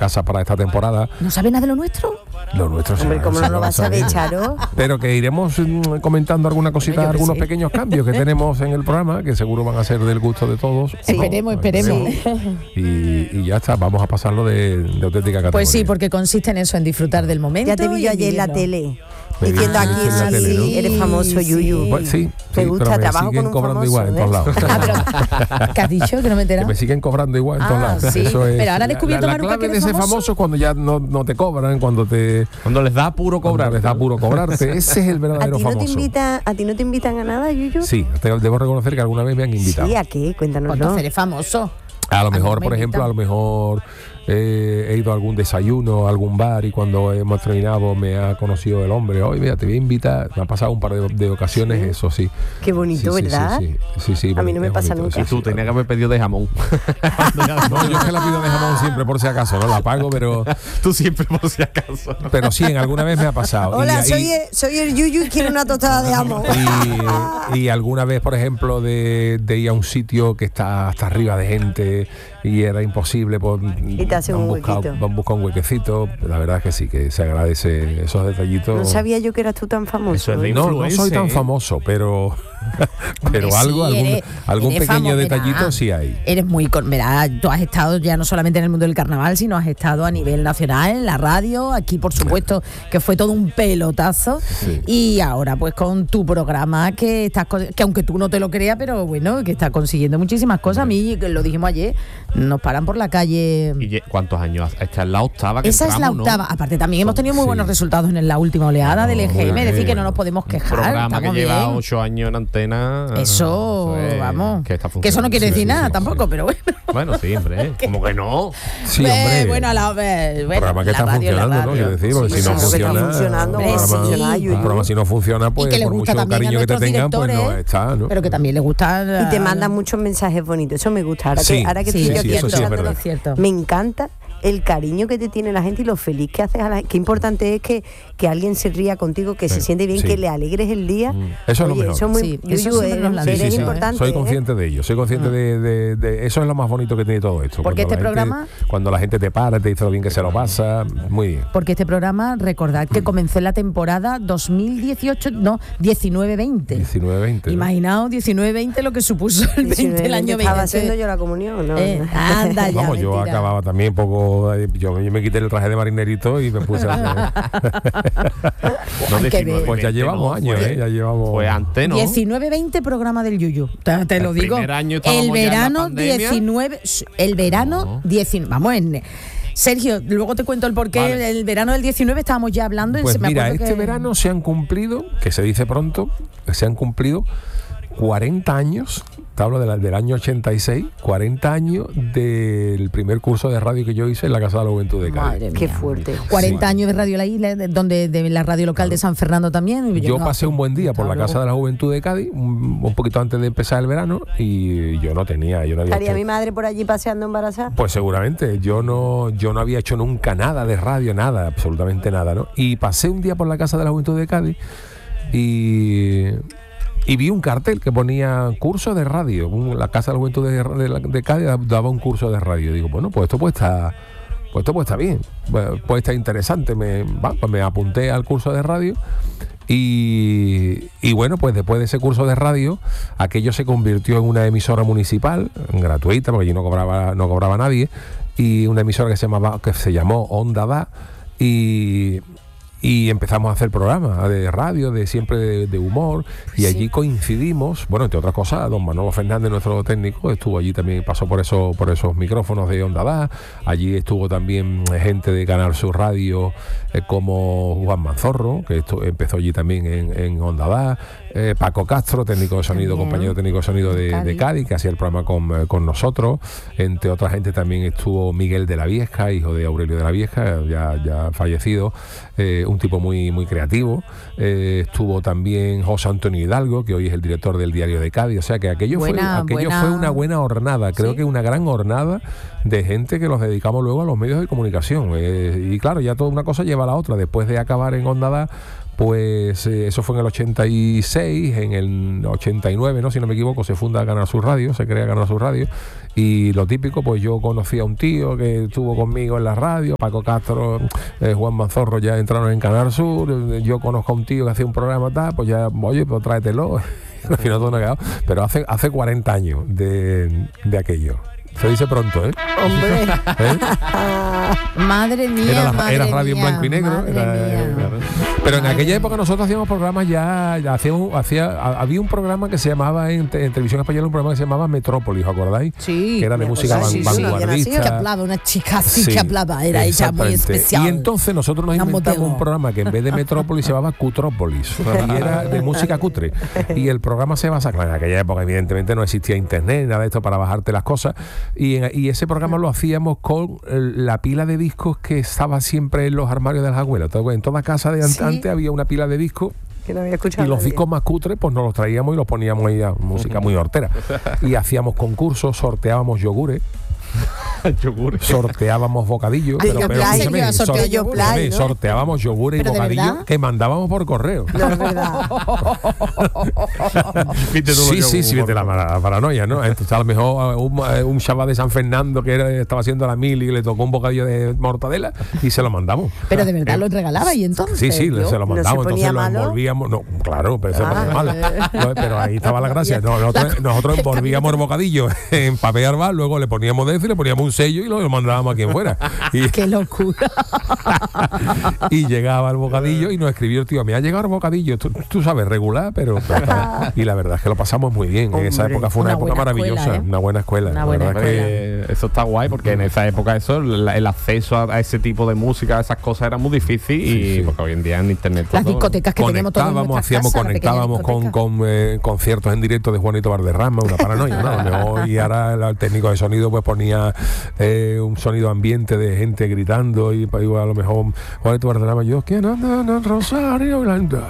casa para esta temporada. ¿No sabe nada de lo nuestro? Lo nuestro, hombre, ¿cómo no lo vas a saber, Charo? Pero que iremos comentando alguna cosita, algunos pequeños cambios que tenemos en el programa, que seguro van a ser del gusto de todos. Sí. Esperemos. Y ya está, vamos a pasarlo de auténtica categoría. Pues sí, porque consiste en eso, en disfrutar del momento. Ya te vi yo ayer en la tele. Diciendo aquí, tele, ¿no? Eres famoso, Yuyu. Pues sí, me gusta, pero trabajo me siguen con un cobrando famoso, igual en todos lados. ¿Qué has dicho? Que no me he enterado. Que me siguen cobrando igual en todos lados. Sí. Eso es, pero ahora he descubierto, la Maruca, clave que de eres ese famoso es cuando ya no te cobran, cuando les da puro cobrarte. Ese es el verdadero famoso. ¿A ti no te invitan a nada, Yuyu? Sí, debo reconocer que alguna vez me han invitado. ¿Sí? ¿A qué? Cuéntanos. Cuando eres famoso. A lo mejor, por ejemplo, he ido a algún desayuno, a algún bar, y cuando hemos terminado me ha conocido el hombre. Oye, mira, te voy a invitar. Me ha pasado un par de ocasiones, ¿sí? Eso sí. Qué bonito, sí, ¿verdad? Sí, a mí no me pasa bonito, nunca. Y tú tenías que haber pedido de jamón. No, yo es que la pido de jamón siempre por si acaso, no la pago, pero... Tú siempre por si acaso. Pero sí, en alguna vez me ha pasado. Hola, soy el Yuyu y quiero una tostada de jamón. Y alguna vez, por ejemplo, de ir a un sitio que está hasta arriba de gente y era imposible, pues, y te hace un huequito. Han buscado un huequecito. La verdad es que sí, que se agradece esos detallitos. No sabía yo que eras tú tan famoso. Eso es de no soy tan famoso, pero algún pequeño detallito sí hay. Eres muy... Verá, tú has estado ya no solamente en el mundo del carnaval, sino has estado a nivel nacional, en la radio, aquí por supuesto, que fue todo un pelotazo. Sí. Y ahora pues con tu programa que aunque tú no te lo creas, pero bueno, que estás consiguiendo muchísimas cosas. A mí, que lo dijimos ayer, nos paran por la calle. ¿Y cuántos años? Esta es la octava que Esa entramos, es la octava. ¿no? Aparte también hemos tenido muy buenos resultados en la última oleada del EGM, es decir, que no nos podemos quejar. Un programa que lleva bien. 8 años en antena. Eso vamos. Que eso no quiere decir nada tampoco, pero bueno. Bueno, sí, hombre. ¿Cómo que no? Sí, hombre. Bueno, el programa que está funcionando, ¿no? Quiero decir, porque si no funciona, un programa si no funciona, pues por mucho cariño que te tengan, pues no está, ¿no? Pero que también le gusta. Y te mandan muchos mensajes bonitos, eso me gusta. Ahora que estoy aquí escuchándolo, me encanta el cariño que te tiene la gente y lo feliz que haces a la gente. Qué importante es que alguien se ría contigo, que se siente bien, que le alegres el día. Eso es lo mejor. Eso es muy es importante. Soy consciente de ello, soy consciente de eso. Es lo más bonito que tiene todo esto. Porque este programa... Cuando la gente te para, te dice lo bien que se lo pasa, muy bien. Porque este programa, recordad que comenzó en la temporada 2018, no, 19-20. 19-20. Imaginaos 19-20 lo que supuso el 20, el año 20. Estaba haciendo yo la comunión, ¿no? Anda ya. Vamos, yo acababa también poco. Yo me quité el traje de marinerito y me puse a hacer. Pues ya llevamos años, ya llevamos. Pues antes, ¿no? 19-20 programa del Yuyu. Te lo digo. El verano 19. El verano 19. Vamos en. Sergio, luego te cuento el porqué. Vale. El verano del 19 estábamos ya hablando. Pues mira, verano se han cumplido, que se dice pronto, se han cumplido 40 años. Te hablo del año 86, 40 años del primer curso de radio que yo hice en la Casa de la Juventud de Cádiz. Madre, qué fuerte. 40 años de Radio La Isla, donde de la radio local de San Fernando también. Yo pasé un buen día por la Casa de la Juventud de Cádiz, un poquito antes de empezar el verano, y yo no había ¿Estaría mi madre por allí paseando embarazada? Pues seguramente. Yo no había hecho nunca nada de radio, nada, absolutamente nada, ¿no? Y pasé un día por la Casa de la Juventud de Cádiz y vi un cartel que ponía curso de radio. La Casa de la Juventud de Cádiz daba un curso de radio. Digo, bueno, pues esto puede estar bien, puede estar interesante. Me apunté al curso de radio y bueno, pues después de ese curso de radio, aquello se convirtió en una emisora municipal, gratuita, porque allí no cobraba nadie, y una emisora que se llamó Onda Da, y empezamos a hacer programas de radio, de humor, y allí coincidimos, bueno, entre otras cosas, don Manolo Fernández, nuestro técnico, estuvo allí también, pasó por esos micrófonos de Onda Da. Allí estuvo también gente de Canal Sur Radio, como Juan Manzorro, que empezó allí también en Onda Da, Paco Castro, técnico de sonido, compañero técnico de sonido de Cádiz, que hacía el programa con nosotros. Entre otra gente también estuvo Miguel de la Viesca, hijo de Aurelio de la Viesca, ya fallecido, un tipo muy, muy creativo. Estuvo también José Antonio Hidalgo, que hoy es el director del Diario de Cádiz. O sea que aquello fue una buena hornada, creo que una gran hornada de gente que los dedicamos luego a los medios de comunicación. Y claro, ya toda una cosa lleva a la otra. Después de acabar en Onda Da, pues eso fue en el 86, en el 89, ¿no? Si no me equivoco, se funda Canal Sur Radio, se crea Canal Sur Radio, y lo típico, pues yo conocí a un tío que estuvo conmigo en la radio, Paco Castro, Juan Manzorro ya entraron en Canal Sur, yo conozco a un tío que hacía un programa tal, pues ya, oye, pues tráetelo. Al final todo no ha quedado, pero hace 40 años de aquello. Se dice pronto, ¿eh? Hombre. ¿Eh? Madre mía, era radio en blanco y negro. Pero en aquella época nosotros hacíamos programas había un programa que se llamaba en televisión española, un programa que se llamaba Metrópolis, ¿os acordáis? Sí. Que era de música vanguardista. Que hablaba, una chica así que hablaba, era ella muy especial. Y entonces nosotros nos inventamos un programa que en vez de Metrópolis se llamaba Cutrópolis, y era de música cutre. Y el programa se basa, claro, en aquella época evidentemente no existía internet, nada de esto para bajarte las cosas. Y ese programa lo hacíamos con la pila de discos que estaba siempre en los armarios de las abuelas. Entonces, en toda casa de antes había una pila de discos que no había escuchado. Y los discos más cutres, pues nos los traíamos y los poníamos ahí a música muy hortera. Y hacíamos concursos, sorteábamos yogures. Sorteábamos bocadillos, sorteábamos yogures y bocadillos que mandábamos por correo. No, es verdad. Sí, vete la paranoia, ¿no? Entonces, a lo mejor un chaval de San Fernando que estaba haciendo la mil y le tocó un bocadillo de mortadela y se lo mandamos. Pero de verdad lo regalaba y entonces. Sí, se lo mandamos, entonces lo envolvíamos. No, claro, pero se ponía malo. Pero ahí estaba la gracia. Nosotros envolvíamos el bocadillo en papel arbal, luego le poníamos de eso y le poníamos un sello y lo mandábamos a quien fuera. ¡Qué locura! Y llegaba el bocadillo y nos escribió el tío, me ha llegado el bocadillo, tú sabes, regular, pero y la verdad es que lo pasamos muy bien. En esa época fue una época maravillosa, escuela, una buena escuela. Eso está guay, porque en esa época el acceso a ese tipo de música, a esas cosas era muy difícil, y porque hoy en día en internet las discotecas que tenemos todos conectábamos con conciertos en directo de Juanito Valderrama, una paranoia, ¿no? Y ahora el técnico de sonido pues ponía un sonido ambiente de gente gritando y a lo mejor Juanito Valderrama, yo quiero andar en Rosario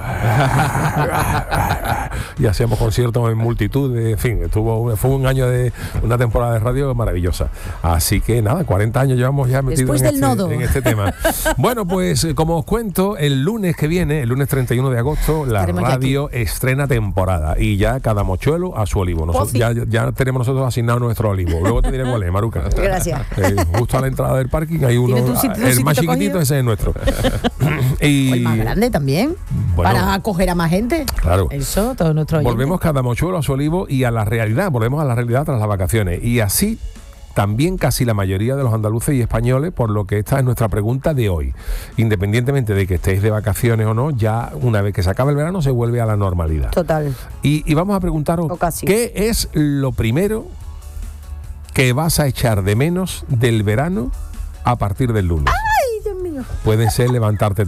y hacíamos conciertos en multitud, en fin, fue un año de una temporada de radio maravillosa. Así que nada, 40 años llevamos ya metidos en este tema. Bueno, pues como os cuento, el lunes que viene, el lunes 31 de agosto, la radio estrena temporada y ya cada mochuelo a su olivo. Nosotros, ya tenemos nosotros asignado nuestro olivo. Luego te diré cuál es, Maruca. Gracias. Justo a la entrada del parking hay uno, el más chiquitito, ese es nuestro. Y el más grande también, para acoger a más gente. Claro. Eso, todo nuestro oyente. Volvemos cada mochuelo a su olivo y a la realidad, volvemos a la realidad tras las vacaciones. Y así también casi la mayoría de los andaluces y españoles, por lo que esta es nuestra pregunta de hoy. Independientemente de que estéis de vacaciones o no, ya una vez que se acaba el verano se vuelve a la normalidad. Total. Y vamos a preguntaros, ¿qué es lo primero que vas a echar de menos del verano a partir del lunes? ¡Ay, Dios mío! Puede ser levantarte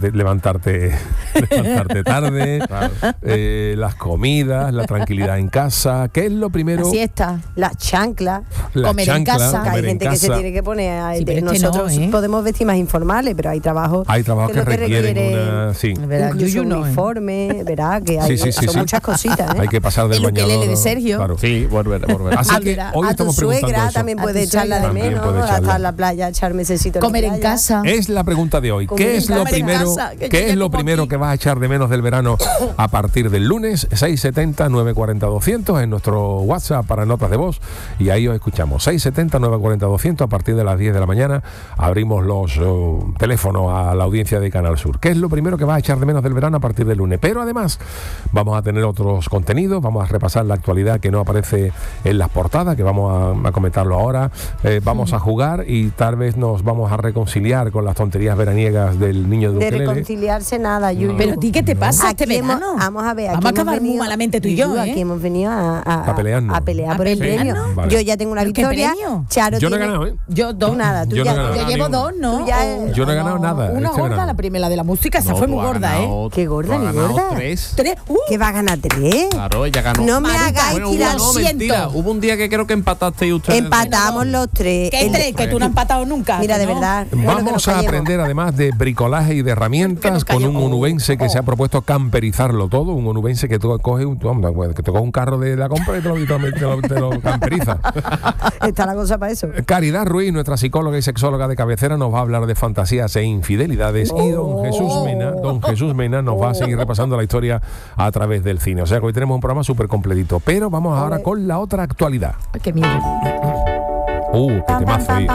tarde, claro. Las comidas, la tranquilidad en casa. ¿Qué es lo primero? La siesta, las chanclas, comer en casa. Hay gente que se tiene que poner. Nosotros podemos vestir más informales, pero hay trabajos que requieren una. Sí. Incluso un uniforme, ¿verdad? Que hay, son muchas cositas. Hay que pasar del bañador. El ukelele de Sergio. Claro. Sí, volver. Así que hoy a estamos tu suegra preguntando también puede echarla de menos, hasta en la playa echar mesecito. Comer en casa. Es la pregunta de hoy. ¿Qué es lo primero que vas a echar de menos del verano a partir del lunes? 670-940-200 en nuestro WhatsApp para notas de voz y ahí os escuchamos. 670-940-200 a partir de las 10 de la mañana abrimos los teléfonos a la audiencia de Canal Sur. ¿Qué es lo primero que vas a echar de menos del verano a partir del lunes? Pero además vamos a tener otros contenidos, vamos a repasar la actualidad que no aparece en las portadas, que vamos a comentarlo ahora, vamos a jugar y tal vez nos vamos a reconciliar con las tonterías veraniegas del niño de ukelele. De reconciliarse nada, Yuyu. Pero ¿a ti qué te pasa este verano? Vamos a ver, vamos a acabar muy malamente tú y yo, Aquí hemos venido a pelear por el premio. Vale. Yo ya tengo una victoria. Charo yo no he ganado, ¿eh? Yo dos. Nada, tú yo llevo dos, ¿no? Yo no he ganado nada. Una gorda, la primera de la música, esa fue muy gorda, ¿eh? ¿Qué gorda ni gorda? Tres. ¿Qué va a ganar 3? Claro, ella ganó. No me hagáis tirar. Mentira. Hubo un día que creo que empataste y ustedes. Empatamos los 3. ¿Qué 3? Que tú no has empatado nunca. Mira, de verdad. Vamos a aprender además de bricolaje y de herramientas con un onubense onubense que se ha propuesto camperizarlo todo, un onubense que coge un carro de la compra y te lo camperiza. Está la cosa para eso. Caridad Ruiz, nuestra psicóloga y sexóloga de cabecera, nos va a hablar de fantasías e infidelidades y don Jesús Mena nos va a seguir repasando la historia a través del cine. O sea que hoy tenemos un programa súper completito, pero vamos ahora con la otra actualidad. ¡Qué miedo! ¡Qué temazo ahí!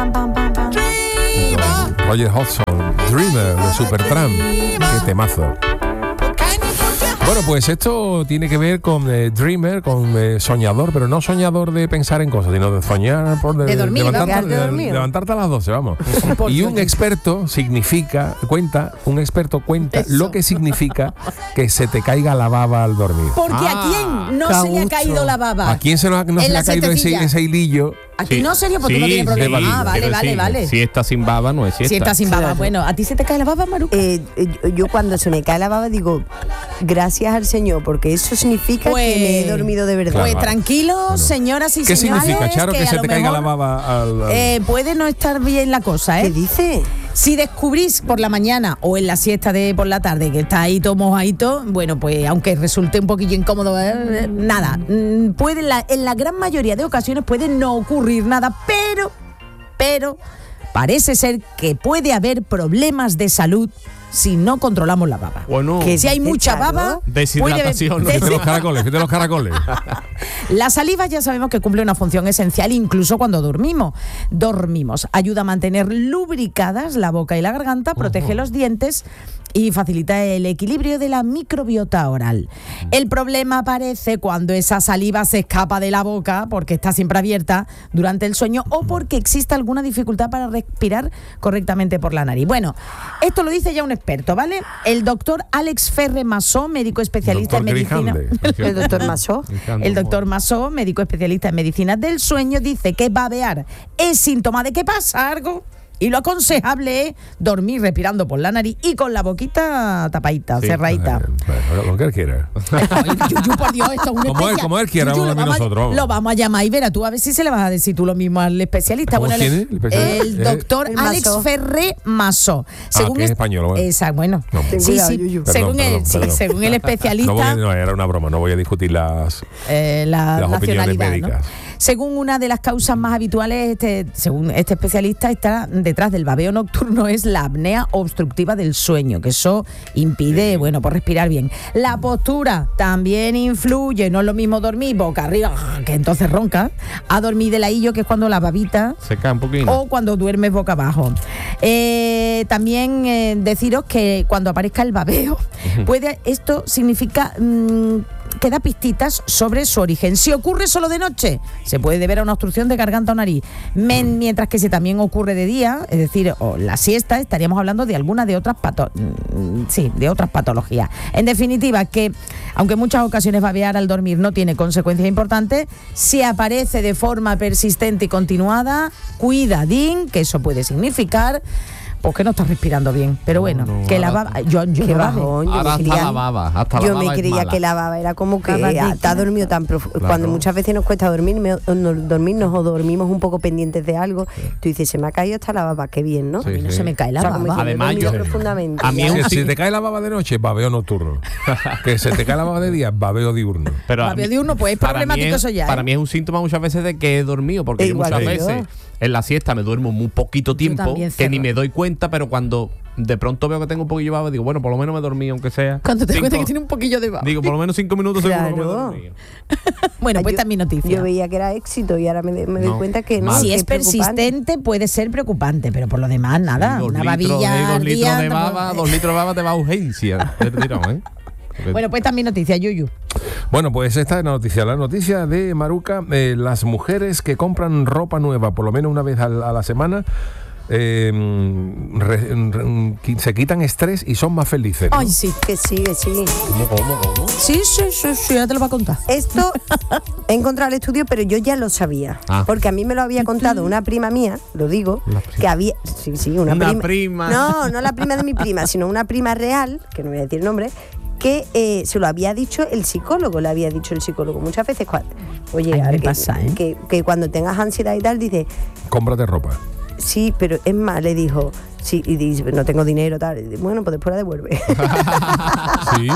Roger Hodgson, Dreamer de Supertramp. ¡Qué temazo! Bueno, pues esto tiene que ver con dreamer, con soñador, pero no soñador de pensar en cosas, sino de soñar, de dormir, levantarte a las 12, vamos. Y un experto cuenta lo que significa que se te caiga la baba al dormir. Porque ¿a quién no se le ha caído la baba? ¿A quién no se le ha caído ese hilillo? Aquí no, serio, porque tú no tienes problema. Vale. Si está sin baba, no es siesta. Si está sin baba, bueno, ¿a ti se te cae la baba, Maruca? Yo cuando se me cae la baba digo, gracias al Señor, porque eso significa que me he dormido de verdad. Pues tranquilo, señoras y ¿qué señores. ¿Qué significa, Charo, que se te caiga la baba al... puede no estar bien la cosa, ¿eh? ¿Qué dice? Si descubrís por la mañana o en la siesta de por la tarde que está ahí todo mojadito, bueno, pues aunque resulte un poquillo incómodo, nada. En la gran mayoría de ocasiones puede no ocurrir nada, pero parece ser que puede haber problemas de salud si no controlamos la baba. Bueno, que si hay mucha baba, deshidratación. Fíjate los caracoles. La saliva ya sabemos que cumple una función esencial incluso cuando dormimos. Ayuda a mantener lubricadas la boca y la garganta, protege los dientes y facilita el equilibrio de la microbiota oral. El problema aparece cuando esa saliva se escapa de la boca porque está siempre abierta durante el sueño o porque existe alguna dificultad para respirar correctamente por la nariz. Bueno, esto lo dice ya un experto, ¿vale? El doctor Alex Ferre Massó, médico especialista en medicina. El doctor Massó. El doctor Massó, médico especialista en medicina del sueño, dice que babear es síntoma de que pasa algo. Y lo aconsejable es dormir respirando por la nariz y con la boquita tapadita, cerradita. Lo que él quiera. Por Dios, esto es un como él quiera, nosotros. Lo vamos a llamar y verá tú a ver si se le vas a decir tú lo mismo al especialista. Bueno, el doctor Alex Ferre Massó. Que es español. Bueno. Según el especialista. No, era una broma, no voy a discutir las opiniones médicas. Según una de las causas más habituales, según este especialista, está detrás del babeo nocturno es la apnea obstructiva del sueño, que eso impide, respirar bien. La postura también influye, no es lo mismo dormir boca arriba, que entonces ronca, a dormir de ladillo, que es cuando la babita se cae un poquito, o cuando duermes boca abajo. También deciros que cuando aparezca el babeo, esto significa que da pistitas sobre su origen. Si ocurre solo de noche, se puede deber a una obstrucción de garganta o nariz, mientras que si también ocurre de día, es decir, o la siesta, estaríamos hablando de alguna de otras patologías. En definitiva, que aunque en muchas ocasiones babear al dormir no tiene consecuencias importantes, si aparece de forma persistente y continuada, cuidadín, que eso puede significar que no estás respirando bien, pero que la baba, yo me creía que la baba era como que está dormido tan profundo. Claro. Cuando muchas veces nos cuesta dormirnos o dormimos un poco pendientes de algo, tú dices, se me ha caído hasta la baba, qué bien, ¿no? A mí no se me cae la baba. Además, profundamente. Si te cae la baba de noche, babeo nocturno. Que se te cae la baba de día, babeo diurno. Babeo diurno, pues es problemático eso ya. Para mí es un síntoma muchas veces de que he dormido, porque yo muchas veces en la siesta me duermo muy poquito tiempo, que ni me doy cuenta, pero cuando de pronto veo que tengo un poquillo de baba, digo, bueno, por lo menos me dormí, aunque sea. Cuando te das cuenta que tiene un poquillo de baba. Digo, por lo menos 5 minutos seguro que me dormí. Bueno, pues también noticia. Yo veía que era éxito y ahora me doy cuenta que no. Si es persistente puede ser preocupante, pero por lo demás nada. Una babilla 2 litros de baba, 2 litros de baba te va a urgencia. Bueno, pues también noticia, Yuyu. Bueno, pues esta es la noticia de Maruca. Las mujeres que compran ropa nueva por lo menos una vez a la semana se quitan estrés y son más felices, ¿no? Ay, sí. Que sí. ¿Cómo? Sí, ya te lo voy a contar. Esto he encontrado el estudio, pero yo ya lo sabía. Porque a mí me lo había contado una prima mía, lo digo, que había... Sí, una prima. No la prima de mi prima, sino una prima real, que no voy a decir el nombre, que se lo había dicho el psicólogo, muchas veces. Oye, pasa, que cuando tengas ansiedad y tal, dice... Cómprate ropa. Sí, pero es más, le dijo, sí, y dice, no tengo dinero, tal. Bueno, pues después la devuelve. ¿Sí?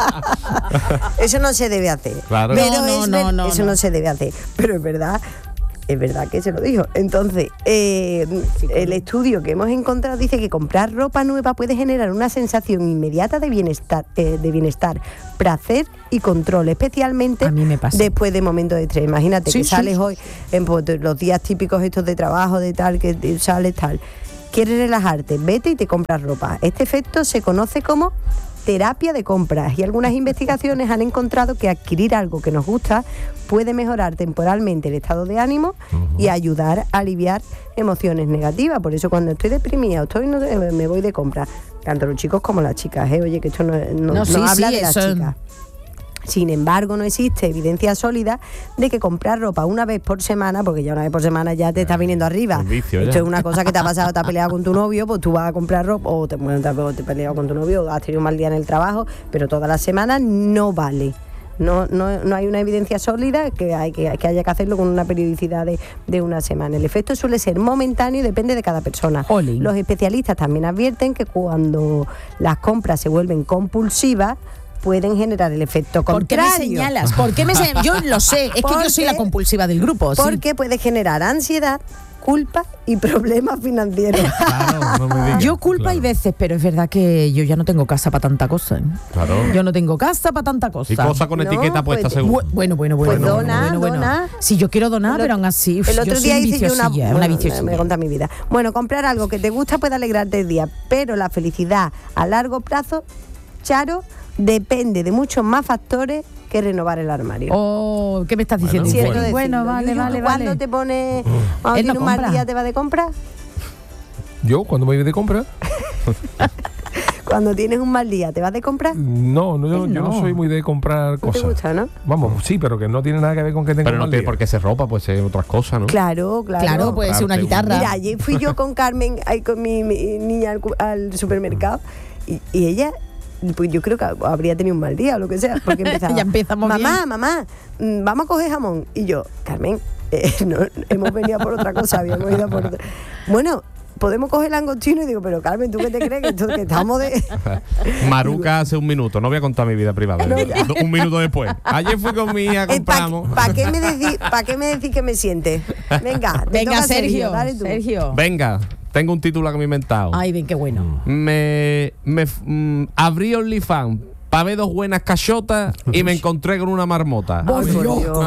Eso no se debe hacer. Claro. Pero eso no se debe hacer. Pero es verdad que se lo dijo. Entonces, el estudio que hemos encontrado dice que comprar ropa nueva puede generar una sensación inmediata de bienestar, placer y control, especialmente a mí me pasa. Después de momentos de estrés. Imagínate que sales hoy en los días típicos estos de trabajo, de tal, que sales tal. Quieres relajarte, vete y te compras ropa. Este efecto se conoce como terapia de compras y algunas investigaciones han encontrado que adquirir algo que nos gusta puede mejorar temporalmente el estado de ánimo y ayudar a aliviar emociones negativas. Por eso cuando estoy deprimida me voy de compras, tanto los chicos como las chicas, oye, que esto no habla de las chicas. Sin embargo, no existe evidencia sólida de que comprar ropa una vez por semana, porque ya una vez por semana ya te está viniendo arriba. Esto es una cosa que te ha pasado, te has peleado con tu novio, pues tú vas a comprar ropa, o te has peleado con tu novio, o has tenido un mal día en el trabajo, pero todas las semanas no vale. No hay una evidencia sólida que haya que hacerlo con una periodicidad de una semana. El efecto suele ser momentáneo y depende de cada persona. Olin. Los especialistas también advierten que cuando las compras se vuelven compulsivas, pueden generar el efecto contrario. ¿Por qué me señalas? Yo lo sé, es que yo soy la compulsiva del grupo. Porque puede generar ansiedad, culpa y problemas financieros. Claro, no me digas. Yo culpa hay veces, pero es verdad que yo ya no tengo casa para tanta cosa. Claro. Yo no tengo casa para tanta cosa. Y cosa con etiqueta puesta seguro. Bueno. Pues dona. Si yo quiero donar, pero aún así. El otro día hice una viciosilla. Me conta mi vida. Bueno, comprar algo que te gusta puede alegrarte el día, pero la felicidad a largo plazo, Charo, depende de muchos más factores que renovar el armario. Oh, ¿qué me estás diciendo? Bueno, vale. ¿Cuándo te pones, cuando tienes un mal día, te vas de compra? ¿Yo? ¿Cuándo me voy de compra? Cuando tienes un mal día, ¿te vas de compra? No, yo no soy muy de comprar cosas. ¿Te gusta, no? Vamos, sí, pero que no tiene nada que ver con que tenga Pero un no mal tiene día. por qué ser ropa, puede ser otras cosas, ¿no? Claro. Puede ser una guitarra. Mira, ayer fui yo con Carmen, con mi niña al supermercado y ella, pues yo creo que habría tenido un mal día o lo que sea, porque empezaba, ya empezamos mamá, vamos a coger jamón. Y yo, Carmen, no, hemos venido por otra cosa, habíamos ido por otra. Bueno, podemos coger langostino. Y digo, pero Carmen, ¿tú qué te crees? Que estamos de... Maruca hace un minuto, no voy a contar mi vida privada. Un minuto después. Ayer fui con mi hija, compramos. ¿Para qué me decís que me siente? Venga, Sergio, dale tú. Sergio. Venga, tengo un título que me he inventado. Ay, ven, qué bueno. Abrí OnlyFans para ver 2 buenas cachotas y me encontré con una marmota. Ay, por Dios.